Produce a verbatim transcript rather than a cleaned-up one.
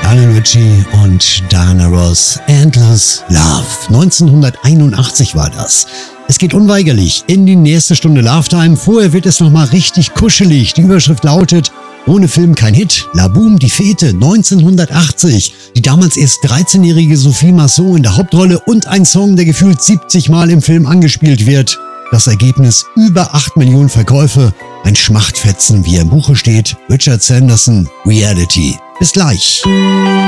Lionel Richie und Diana Ross, Endless Love. neunzehnhunderteinundachtzig war das. Es geht unweigerlich in die nächste Stunde Love Time. Vorher wird es nochmal richtig kuschelig. Die Überschrift lautet: Ohne Film kein Hit. La Boom, die Fete, neunzehnhundertachtzig. Die damals erst dreizehnjährige Sophie Marceau in der Hauptrolle und ein Song, der gefühlt siebzig Mal im Film angespielt wird. Das Ergebnis: über acht Millionen Verkäufe. Ein Schmachtfetzen, wie er im Buche steht. Richard Sanderson, Reality. Bis gleich.